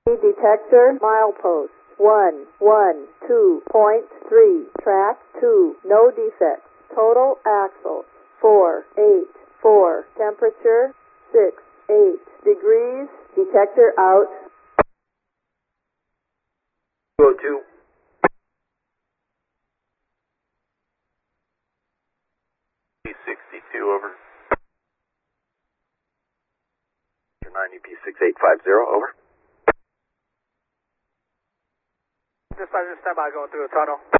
Detector milepost 112.3. Track 2. No defects. Total axle 484. Temperature 68 degrees. Detector out. 202. P62 over. 90 P6850 over. Dispatcher, stand by, going through a tunnel.